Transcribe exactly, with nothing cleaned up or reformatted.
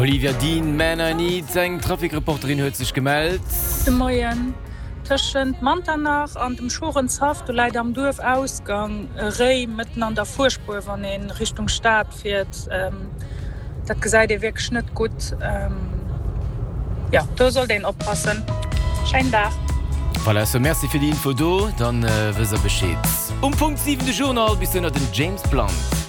Olivia Dean, Männer nie, seg Trafikreporterin huet sich gemeldet. De Moien tschen Manternach an dem Schorenshaft du leider am Dorf Ausgang Rei mitten an der Vorspur wann in Richtung Staat fährt. Ähm, dat gesäit ihr wirklich net gut. Ähm, ja, du soll den oppassen. Schein da. Voilà, so merci für die Info do, dann äh, wis er beschéet. Um Punkt sieben de Journal bis den James Blunt.